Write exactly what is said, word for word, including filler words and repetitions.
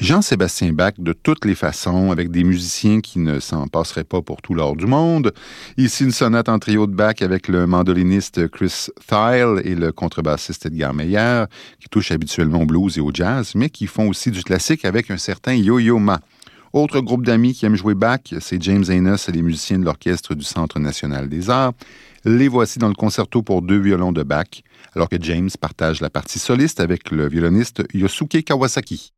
Jean-Sébastien Bach de toutes les façons, avec des musiciens qui ne s'en passeraient pas pour tout l'or du monde. Ici, une sonate en trio de Bach avec le mandoliniste Chris Thile et le contrebassiste Edgar Meyer, qui touchent habituellement au blues et au jazz, mais qui font aussi du classique avec un certain Yo-Yo Ma. Autre groupe d'amis qui aiment jouer Bach, c'est James Haynes et les musiciens de l'Orchestre du Centre national des arts. Les voici dans le concerto pour deux violons de Bach, alors que James partage la partie soliste avec le violoniste Yosuke Kawasaki.